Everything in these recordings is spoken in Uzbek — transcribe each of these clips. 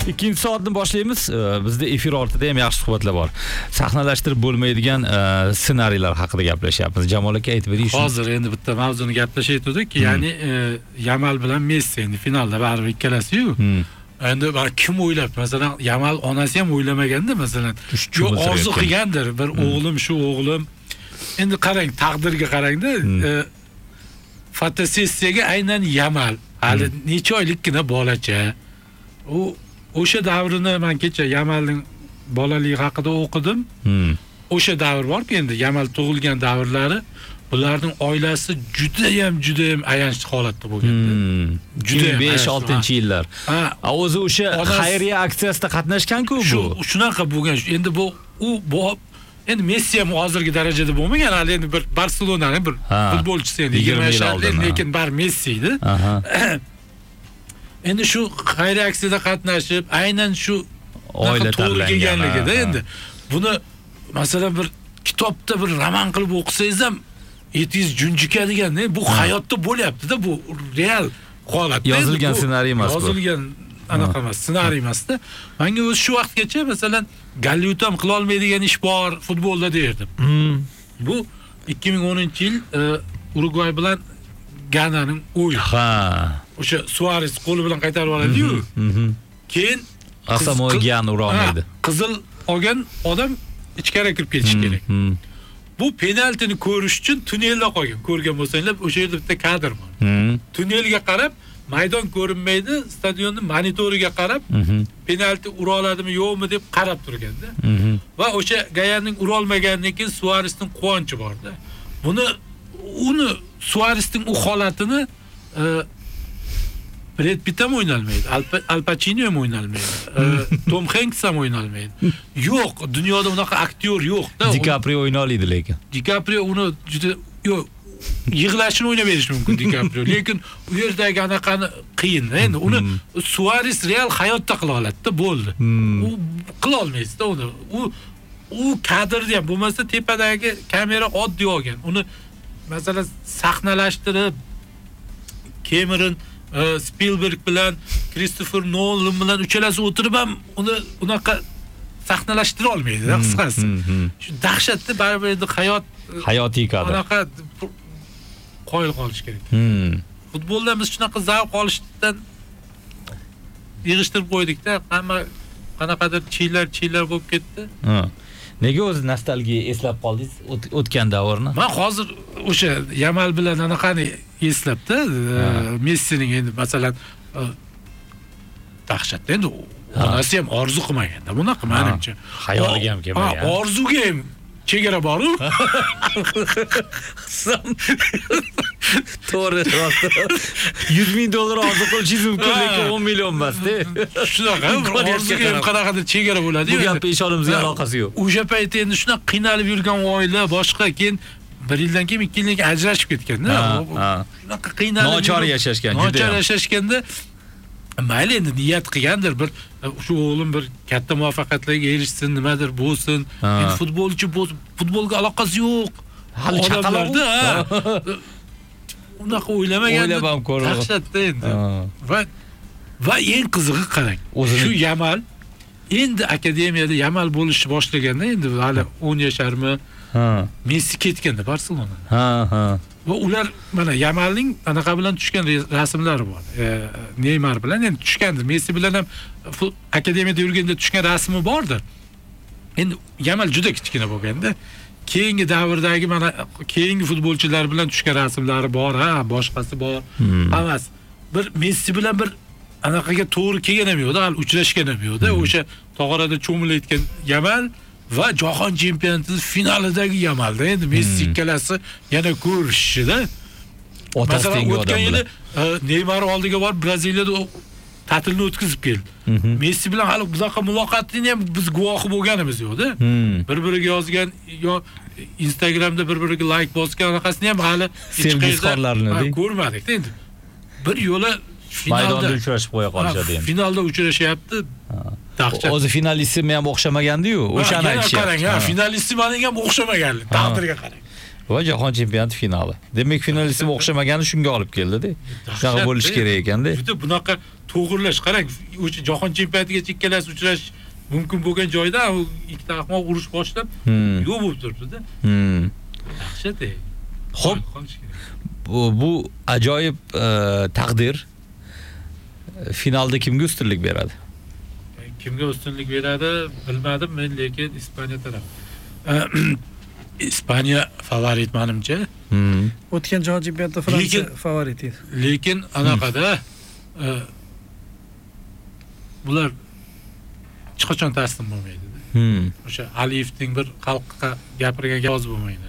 Ikkinchi soatni boshlaymiz. Bizda efir ortida ham yaxshi suhbatlar bor. Sahnalashtirib bo'lmaydigan ssenariylar haqida gaplashyapmiz. Jamol aka aytib bering. Hozir endi bitta mavzuni gaplashayotgandik, ya'ni Yamal bilan Messi endi finalda baribir ikkalasi-yu. Endi kim o'ylab, masalan, Yamal onasi ham o'ylamaganda, masalan, shu orzu qilgandir, bir o'g'lim, shu o'g'lim. Endi qarang, taqdirga qarangda, fotosessiyaga aynan Yamal, hali necha oylikkina bolacha. O'sha davrini men kecha Yamalning bolaligi haqida o'qidim. O'sha davr borki, endi Yamal tug'ilgan davrlari, ularning oilasi juda ham ayanchli holatda bo'lganda. Juda 5-6-yillar. O'zi o'sha xayriya aksiyasida qatnashgan-ku bu. Shunaqa bo'lgan. Endi bu endi Messi ham hozirgi darajada bo'lmagan, hali endi bir Barselonaning bir futbolchisi endi 20 yoshli, lekin bar Messi edi. Endi shu xayriya aksiyada qatnashib, aynan shu oila tanlanganligida endi buni masalan bir kitobda bir roman qilib o'qisangiz ham etingiz junjikadigan, bu hayotda bo'lyapti-da, bu real holat. Yozilgan ssenariy emas bu. Yozilgan anaqa emas, ssenariy emas-da. Menga o'zi shu vaqtgacha masalan Gollivud ham qila olmaydigan ish bor futbolda derdim. Bu 2010-yil Urugvay bilan Gananing o'yini. O'sha Suarez qo'li bilan qaytarib oladi-yu. Keyin Asamoah Gyan ura olmaydi. Qizil olgan odam ichkariga kirib ketishi kerak. Bu penaltini ko'rish uchun tunnelda qolgan. Ko'rgan bo'lsanglar, o'sha yerda bitta kadr bor. Tunnelga qarab, maydon ko'rinmaydi, stadionning monitoriga qarab, penalti ura oladimi, yo'qmi deb qarab turganda. Va o'sha Gayanning ura olmaganidan keyin Suarezning quvonchi borda. Uni Suarezning u holatini Brad Pitt ham o'ynalmaydi, Al Pacino ham o'ynalmaydi, Tom Hanks ham o'ynalmaydi. Yo'q, dunyoda unaqa aktyor yo'q-da. DiCaprio o'yna oladi lekin. DiCaprio uni juda yo'q, yig'lashini o'ynab berish mumkin DiCaprio, lekin u yerdagi anaqani qiyin. Endi uni Suarez real hayotda qila oladi-da, bo'ldi. U qila olmaysiz-da uni. U kadrda ham bo'lmasa tepadagi kamera oddiy olgan. Uni masalan sahnalashtirib Cameron Spielberg bilan Christopher Nolan bilan uchalasi o'tirib ham uni unaqa sahnalashtira olmaydi-da, qisqasi. Shu dahshatli baribir endi hayotiy kadr. Unaqa qoyil qolish kerak. Futbolda biz shunaqa zavq olishdan yig'ishtirib qo'ydik-da, hamma qanaqadir chiylar bo'lib ketdi. Nega o'zi nostalgiya eslab qoldingiz o'tgan davrni? Men hozir o'sha Yamal bilan anaqani eslabda, Messining endi masalan dahshatda endi onasi ham orzu qilmaganda, bunaqa menimcha. Xayoliga ham kelmagan. Orzuga ham chegara bor-ku. To'g'ri, rost. $100,000 orzu qilishingiz mumkin, lekin 10 million emas-da. Shunaqa, orzuga ham qanaqadir chegara bo'ladi-yu. Bu gapga ishonimizga aloqasi yo'q. O'sha payt endi shunaqa qiynalib yurgan oila, boshqa, keyin 1 yildan keyin 2 yildan keyin ajrashib ketganda, shunaqa qiynalib nochor yashashgan, juda. Nochor yashashganda mayli endi niyat qilgandir, bir shu o'g'lim bir katta muvaffaqiyatlarga erishsin, nimadir bo'lsin. Endi futbolchi bo'lsin, futbolga aloqasi yo'q. Hali chaqalarda unaqa o'ylamagan. O'ylab ham ko'rdim. Dahshatda endi. Va eng qizig'i qarang. Shu Yamal endi akademiyada Yamal bo'lishni boshlaganda, endi hali 10 yosharmi? Messi ketganda Barselonadan. Va ular mana Yamalning anaqa bilan tushgan rasmlari bor. Neymar bilan endi tushgandi. Messi bilan ham akademiyada yurganda tushgan rasmi bordir. Endi Yamal juda kichkina bo'lganda, keyingi davrdagi mana keyingi futbolchilar bilan tushgan rasmlari bor, boshqasi bor. Hammasi bir Messi bilan bir anaqaga to'g'ri kelgan ham yo'qda, hali uchrashgan ham yo'qda. O'sha tog'orada cho'milayotgan Yamal va jahon chempionati finalidagi Yamalda endi Messi ikkalasi yana ko'rishishida. Masalan, o'tgan yili Neymar oldiga borib Braziliyada ta'tilni o'tkazib keldi. Messi bilan hali bunaqa muloqotni ham biz guvohi bo'lganimiz yo'qda. Bir-biriga yozgan yo Instagramda bir-biriga like bosgan anaqasini ham hali hech qayerda ko'rmadik-da endi. Bir yo'la maydonda uchrashib qo'ya qolishadi endi. Finalda uchrashyapti. Dahshat. O'zi finalistim ham o'xshamagandi-yu, o'shani aytishyapti. Qarang, finalistim ham o'xshamagan. Taqdirga qarang. va jahon chempionati finali. Demak, finalistga o'xshamagani shunga olib keldi-da. Shunaqa bo'lish kerak ekan-da. Juda bunaqa to'g'irlash, qarang, o'sha jahon chempionatiga ikkalasi uchrash mumkin bo'lgan joyda ikkita ahmoq urush boshlab, yo'q bo'lib turibdi-da. Yaxshi-da. Xo'p, bu ajoyib taqdir finalda kimga ustunlik beradi? Kimga ustunlik beradi bilmadim men, lekin Ispaniya taraf. Ispaniya favorit menimcha. O'tgan jahon chempionatida Fransiya favorit edi. Lekin anaqada bular hech qachon taslim bo'lmaydi. O'sha Aliyevning bir xalqqa gapirgan gapi bo'lmaydi.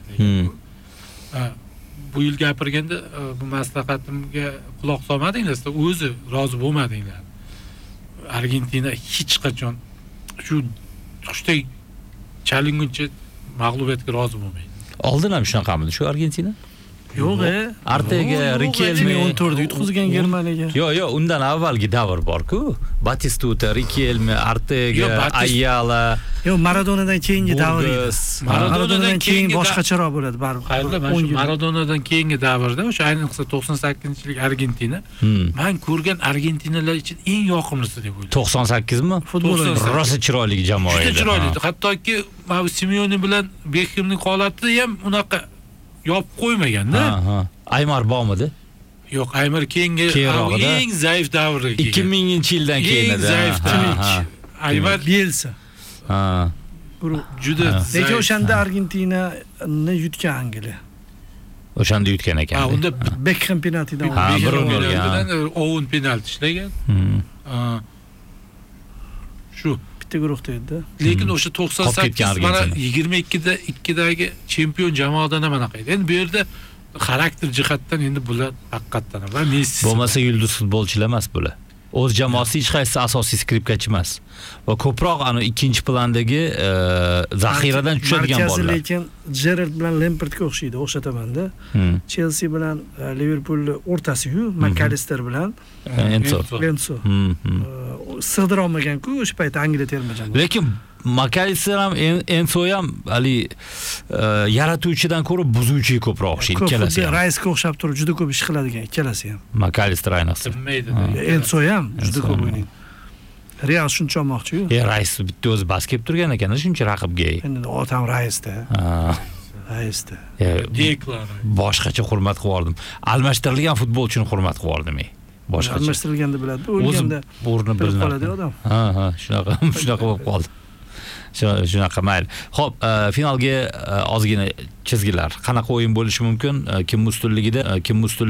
Bu yil gapirganda bu maslahatimga quloq solmadinglar, o'zi rozi bo'lmadinglar. Argentina hech qachon shu qushday chalinguncha mag'lubiyatga rozi bo'lmaydi. Oldin ham shunaqamidi shu Argentina? Yo'q, Artega, Riquelme 2014 yutqizgan Germaniyaga. Yo'q, undan avvalgi davr bor-ku. Batistuta, Riquelme, Artega, Ayala. Yo'q, Maradonadan keyingi davr edi. Maradonadan keyin boshqacharoq bo'ladi baribir. Qayerda mana shu Maradonadan keyingi davrda, o'sha ayniqsa 98-yillik Argentina, men ko'rgan Argentinalar uchun eng yoqimlisi deb o'ylayman. 98 mi? Futbol rosa chiroyli jamoa edi. Juda chiroyli. Hattoki Simeone bilan Beckhamning holatida ham unaqa yopib qo'ymaganda. Aymar bormidi? Yo'q, Aymar keyingi eng zaif davrga kelgan. 2000-yildan keyin edi. Eng zaif davr. Aymar Bielsa. Juda zaif. Lekin o'shanda Argentinani yutgan Angliya. O'shanda yutgan ekan. Unda Beckham penaltidan Owen penalti ishlagan. Shu bitta guruhda edi. Lekin o'sha 98 mana 22da 2dagi chempion jamoadan ham anaqa edi. Endi bu yerda xarakter jihatdan endi bular haqiqatdan va Messi bo'lmasa yulduz futbolchilar emas bular. O'z jamoasi hech qaysi asosiy skripkachi emas. Va ko'proq ana ikkinchi plandagi zaxiradan tushadigan bolalar. Lekin Gerrard bilan Lampardga o'xshaydi, o'xshataman-da. Chelsea bilan Liverpool o'rtasi-yu, McAllister bilan Enzo. Sig'dira olmagan-ku o'sha payt Angliya terma jamoasi. Lekin McAllister ham Enzo ham ali yaratuvchidan ko'ra buzuvchiga ko'proq o'xshaydi ikkalasi ham. Raisga o'xshab turib juda ko'p ish qiladigan ikkalasi ham. McAllister ayniqsa. Enzo ham juda ko'p o'ynaydi. Real shuncha olmoqchi-yu. Rais bitta o'zi bas kelib turgan ekan, shuncha raqibga. Endi otam Raisda. Raisda. Boshqacha hurmat qilib almashtirilgan futbolchini hurmat qilib oldim. Boshqacha. Almashtirilganda bo'ladi. O'lganda burni bilib qoladi odam. Shunaqa bo'lib qoldi. Shunaqa mayli. Xo'p, finalga ozgina chizgilar. Qanaqa o'yin bo'lishi mumkin? Kim ustunligida, kim